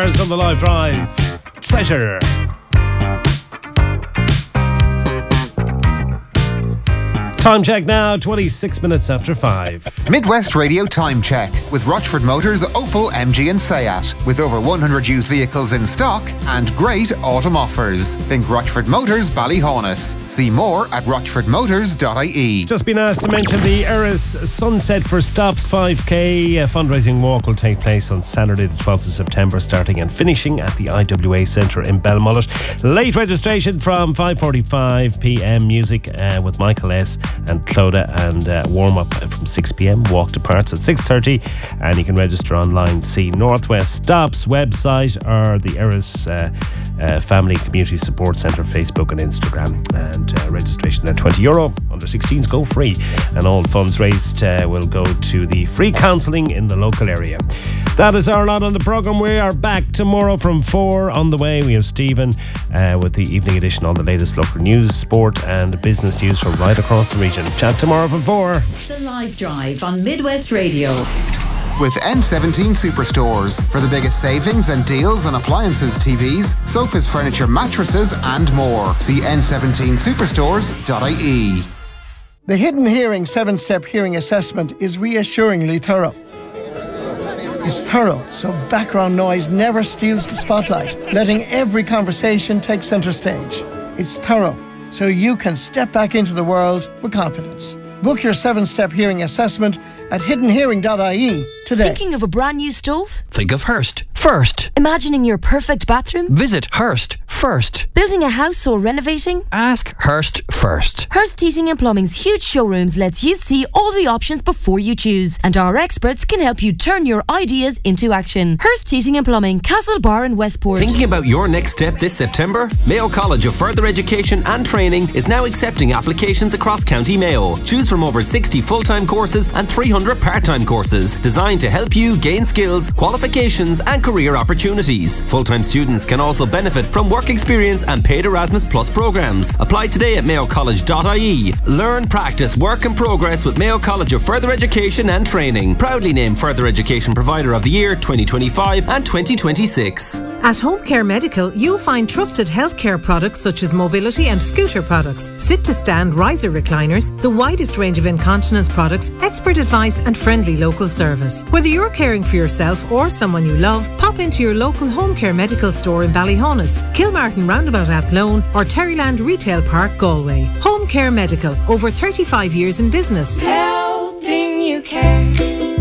Stars on the live drive. Treasure. Time check now, 26 minutes after 5. Midwest Radio Time Check with Rochford Motors, Opel, MG and Seat. With over 100 used vehicles in stock and great autumn offers. Think Rochford Motors, Ballyhonus. See more at rochfordmotors.ie. Just been asked to mention the Eris Sunset for Stops 5K fundraising walk will take place on Saturday the 12th of September, starting and finishing at the IWA Centre in Belmullet. Late registration from 5:45pm. Music with Michael S. and Clodagh, and warm-up from 6pm. Walk departs at 6:30, and you can register online. See Northwest Stops website or the Eris Family Community Support Centre Facebook and Instagram, and registration at €20. Under 16s go free, and all funds raised will go to the free counselling in the local area. That is our lot on the programme. We are back tomorrow from 4. On the way we have Stephen with the evening edition on the latest local news, sport and business news from right across the region. Chat tomorrow from 4. The Live Drive on Midwest Radio. With N17 Superstores for the biggest savings and deals on appliances, TVs, sofas, furniture, mattresses and more. See n17superstores.ie. The Hidden Hearing 7-Step Hearing Assessment is reassuringly thorough. It's thorough, so background noise never steals the spotlight, letting every conversation take centre stage. It's thorough, so you can step back into the world with confidence. Book your 7-Step Hearing Assessment at hiddenhearing.ie today. Thinking of a brand new stove? Think of Hearst first. Imagining your perfect bathroom? Visit Hearst first. Building a house or renovating? Ask Hearst first. Hearst Heating and Plumbing's huge showrooms lets you see all the options before you choose, and our experts can help you turn your ideas into action. Hearst Heating and Plumbing, Castlebar and Westport. Thinking about your next step this September? Mayo College of Further Education and Training is now accepting applications across County Mayo. Choose from over 60 full-time courses and 300 part-time courses designed to help you gain skills, qualifications and career opportunities. Full-time students can also benefit from work experience and paid Erasmus Plus programs. Apply today at mayocollege.ie. Learn, practice, work and progress with Mayo College of Further Education and Training. Proudly named Further Education Provider of the Year 2025 and 2026. At Home Care Medical, you'll find trusted healthcare products such as mobility and scooter products, sit-to-stand riser recliners, the widest range of incontinence products, expert advice and friendly local service. Whether you're caring for yourself or someone you love, pop into your local Home Care Medical store in Ballyhonus, Kilmartin Roundabout Athlone or Terryland Retail Park, Galway. Home Care Medical, over 35 years in business. Helping you care.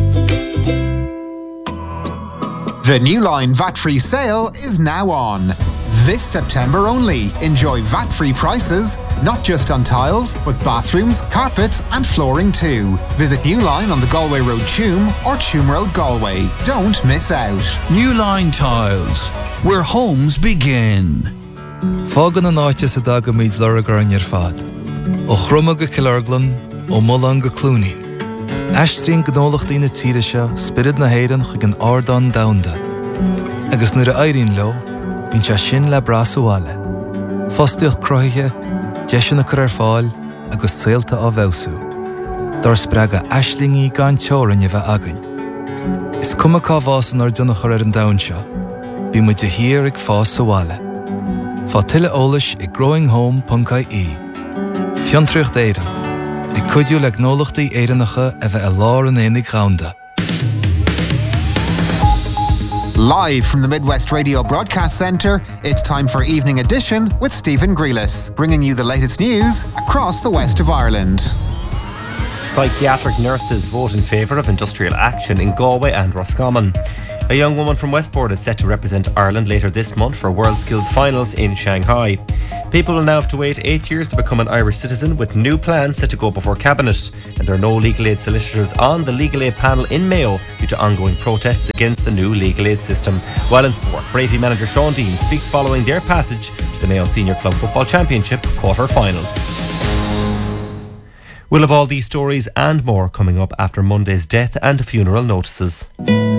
The New Line VAT-free sale is now on. This September only. Enjoy VAT-free prices, not just on tiles, but bathrooms, carpets and flooring too. Visit New Line on the Galway Road Tuam or Tuam Road Galway. Don't miss out. New Line Tiles, where homes begin. Fágan an áite sa dag míid luragar an fad. Ó chruma go Killarglan, ó Mullan go Clooney. Astrín gnólachtaí na tíre seo, spirid na héirean chuig an ardán daunda. Agus nuair a éiríonn leo, bíonn sé sin le brasúáile. Fostaíoch cruthaithe, deisianna chur ar fáil, agus saolta á bhebhsú. Dar spreaga aislingaí gan teorann a bheith againn. Is cuma cá bhásan ar duna chur ar an daun seo, bí mu de hir ag fás súáile. Fá tuile eolais I growinghome.ie. Fiontraocht éireann. I cuidiú le gnólachtaí éireannacha a bheith a lár an éananig ghaunda. Live from the Midwest Radio Broadcast Centre, it's time for Evening Edition with Stephen Grealis, bringing you the latest news across the west of Ireland. Psychiatric nurses vote in favour of industrial action in Galway and Roscommon. A young woman from Westport is set to represent Ireland later this month for WorldSkills Finals in Shanghai. People will now have to wait 8 years to become an Irish citizen, with new plans set to go before Cabinet. And there are no legal aid solicitors on the legal aid panel in Mayo due to ongoing protests against the new legal aid system. While in sport, Bravey manager Sean Dean speaks following their passage to the Mayo Senior Club Football Championship quarter-finals. We'll have all these stories and more coming up after Monday's death and funeral notices.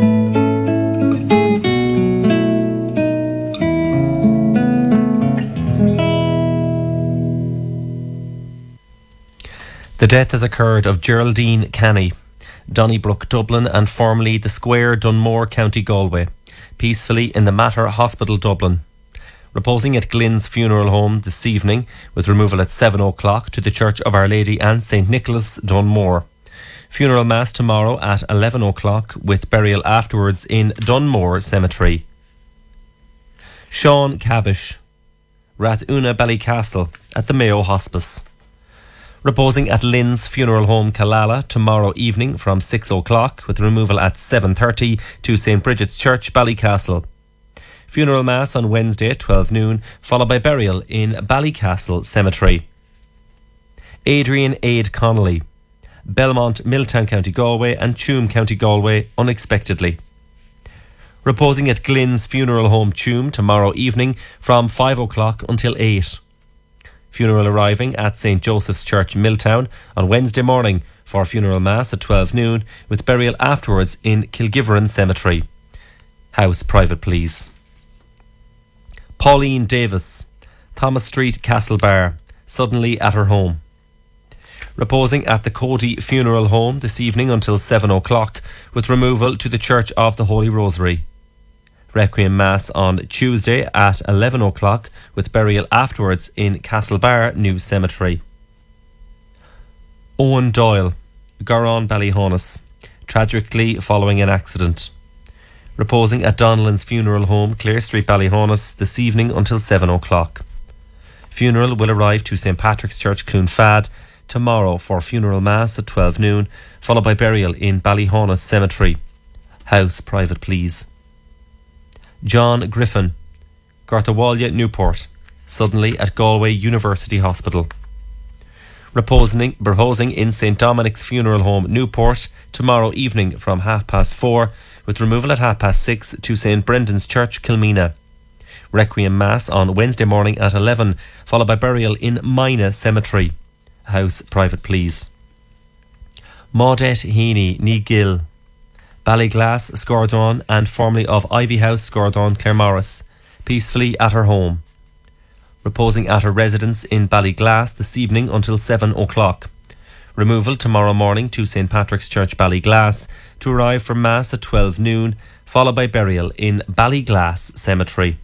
The death has occurred of Geraldine Canny, Donnybrook, Dublin, and formerly the Square, Dunmore, County Galway. peacefully in the Mater Hospital, Dublin. Reposing at Glyn's Funeral Home this evening, with removal at 7 o'clock to the Church of Our Lady and St Nicholas, Dunmore. Funeral Mass tomorrow at 11 o'clock, with burial afterwards in Dunmore Cemetery. Sean Cavish, Rathuna Ballycastle at the Mayo Hospice. Reposing at Lynn's Funeral Home, Killala, tomorrow evening from 6 o'clock, with removal at 7:30 to St Bridget's Church, Ballycastle. Funeral Mass on Wednesday at 12 noon, followed by burial in Ballycastle Cemetery. Adrian Aid Connolly, Belmont, Milltown, County Galway and Tuam, County Galway, unexpectedly. Reposing at Glyn's Funeral Home, Tuam, tomorrow evening from 5 o'clock until 8. Funeral arriving at St Joseph's Church, Milltown, on Wednesday morning for funeral mass at 12 noon, with burial afterwards in Kilgiveran Cemetery. House private, please. Pauline Davis, Thomas Street, Castlebar, suddenly at her home. Reposing at the Cody Funeral Home this evening until 7 o'clock, with removal to the Church of the Holy Rosary. Requiem Mass on Tuesday at 11 o'clock, with burial afterwards in Castlebar New Cemetery. Owen Doyle, Goran Ballyhonus, tragically following an accident. Reposing at Donnellan's Funeral Home, Clare Street, Ballyhonus, this evening until 7 o'clock. Funeral will arrive to St Patrick's Church, Clonfad, tomorrow for funeral mass at 12 noon, followed by burial in Ballyhonus Cemetery. House private, please. John Griffin, Garthawalya, Newport, suddenly at Galway University Hospital. Reposing in St Dominic's Funeral Home, Newport, tomorrow evening from 4:30, with removal at 6:30 to St Brendan's Church, Kilmena. Requiem Mass on Wednesday morning at 11, followed by burial in Mina Cemetery. House private, please. Maudette Heaney, Ní Gill, Ballyglass, Scordon, and formerly of Ivy House, Scordon, Claremorris, peacefully at her home. Reposing at her residence in Ballyglass this evening until 7 o'clock. Removal tomorrow morning to St Patrick's Church, Ballyglass, to arrive for Mass at 12 noon, followed by burial in Ballyglass Cemetery.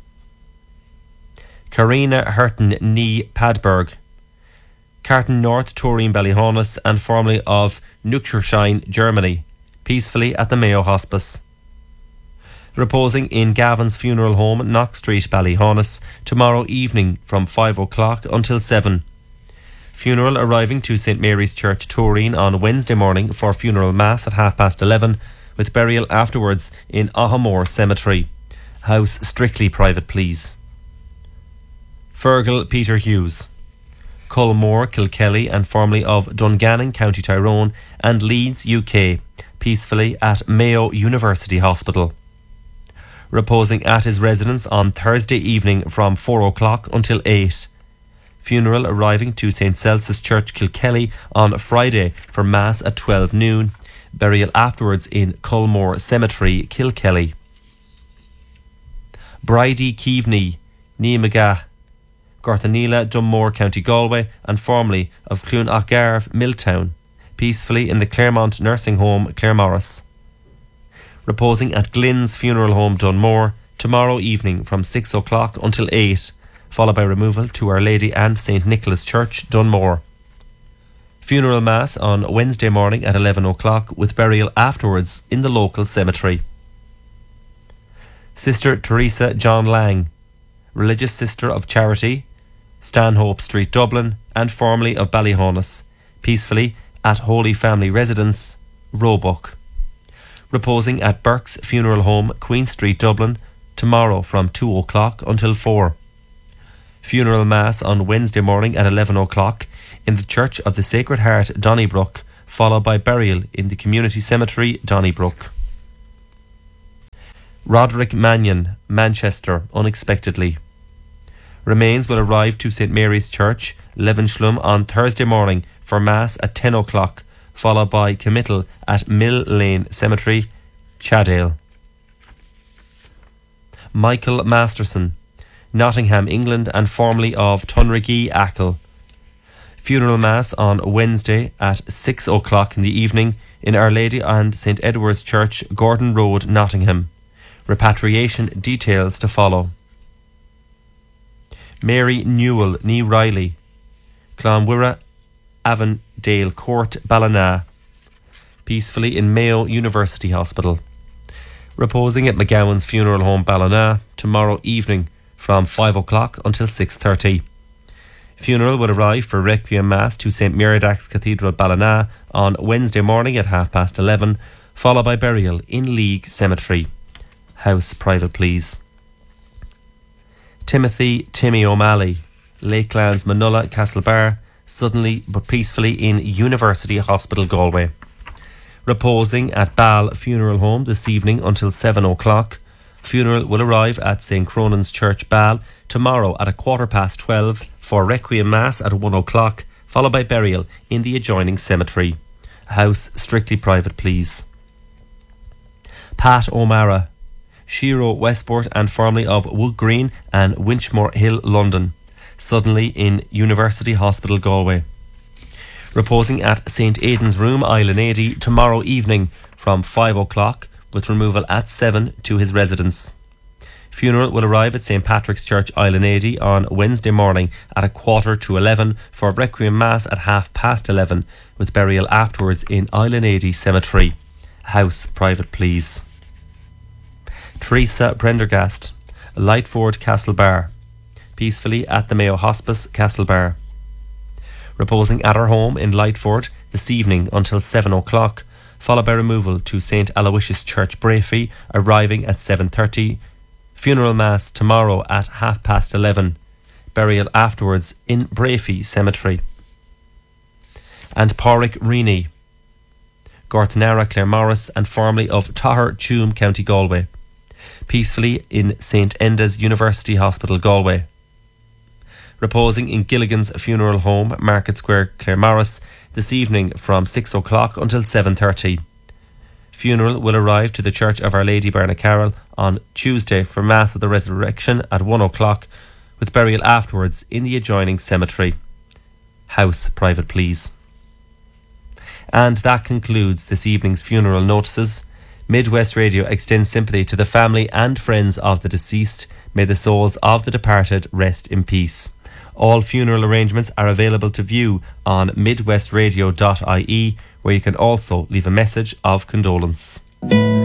Karina Hurton Nee Padberg, Carton North, Turin, Ballyhonus, and formerly of Nuckerschein, Germany, peacefully at the Mayo Hospice. Reposing in Gavin's Funeral Home, Knox Street, Ballyhonus, tomorrow evening from 5 o'clock until 7. Funeral arriving to St Mary's Church, Turin, on Wednesday morning for funeral mass at 11:30, with burial afterwards in Ahamore Cemetery. House strictly private, please. Fergal Peter Hughes, Culmore, Kilkelly, and formerly of Dungannon, County Tyrone, and Leeds, UK, peacefully at Mayo University Hospital. Reposing at his residence on Thursday evening from 4 o'clock until 8. Funeral arriving to St Celsus Church, Kilkelly, on Friday for Mass at 12 noon. Burial afterwards in Culmore Cemetery, Kilkelly. Bridie Keaveney, Niamagah, Garthanila, Dunmore, County Galway, and formerly of Clonacharf, Milltown, peacefully in the Claremont Nursing Home, Claremorris. Reposing at Glyn's Funeral Home, Dunmore, tomorrow evening from 6 o'clock until 8, followed by removal to Our Lady and St Nicholas Church, Dunmore. Funeral Mass on Wednesday morning at 11 o'clock, with burial afterwards in the local cemetery. Sister Teresa John Lang, Religious Sister of Charity, Stanhope Street, Dublin, and formerly of Ballyhonus, peacefully at Holy Family Residence, Roebuck. Reposing at Burke's Funeral Home, Queen Street, Dublin, tomorrow from 2 o'clock until 4. Funeral Mass on Wednesday morning at 11 o'clock in the Church of the Sacred Heart, Donnybrook, followed by burial in the Community Cemetery, Donnybrook. Roderick Mannion, Manchester, unexpectedly. Remains will arrive to St Mary's Church, Levenshulme, on Thursday morning for Mass at 10 o'clock, followed by committal at Mill Lane Cemetery, Chadale. Michael Masterson, Nottingham, England, and formerly of Tunrigee, Achill. Funeral Mass on Wednesday at 6 o'clock in the evening in Our Lady and St Edward's Church, Gordon Road, Nottingham. Repatriation details to follow. Mary Newell, Ní Riley, Clonwira, Avondale Court, Ballina, peacefully in Mayo University Hospital. Reposing at McGowan's Funeral Home, Ballina, tomorrow evening from 5 o'clock until 6:30. Funeral will arrive for Requiem Mass to St Meriadach's Cathedral, Ballina on Wednesday morning at 11:30, followed by burial in League Cemetery. House private, please. Timmy O'Malley, Lakelands, Manulla, Castlebar, suddenly but peacefully in University Hospital, Galway. Reposing at Ball Funeral Home this evening until 7 o'clock. Funeral will arrive at St Cronan's Church, Ball, tomorrow at 12:15 for Requiem Mass at 1 o'clock, followed by burial in the adjoining cemetery. House strictly private, please. Pat O'Mara, Shiro, Westport and formerly of Wood Green and Winchmore Hill, London, suddenly in University Hospital, Galway. Reposing at St Aidan's Room, Island tomorrow evening from 5 o'clock, with removal at 7 to his residence. Funeral will arrive at St Patrick's Church, Island on Wednesday morning at 11:15 for Requiem Mass at 11:30, with burial afterwards in Island Cemetery. House private, please. Teresa Prendergast, Lightford, Castlebar, peacefully at the Mayo Hospice, Castlebar. Reposing at her home in Lightford this evening until 7 o'clock, followed by removal to St Aloysius Church, Brafey, arriving at 7:30. Funeral Mass tomorrow at 11:30. Burial afterwards in Brafey Cemetery. And Pádraig Rini, Gortanara, Claremorris and formerly of Tahar Tuam, County Galway, peacefully in St Enda's University Hospital, Galway. Reposing in Gilligan's Funeral Home, Market Square, Claremorris, this evening from 6 o'clock until 7:30. Funeral will arrive to the Church of Our Lady Barnacarroll on Tuesday for Mass of the Resurrection at 1 o'clock, with burial afterwards in the adjoining cemetery. House private, please. And that concludes this evening's funeral notices. Midwest Radio extends sympathy to the family and friends of the deceased. May the souls of the departed rest in peace. All funeral arrangements are available to view on midwestradio.ie, where you can also leave a message of condolence.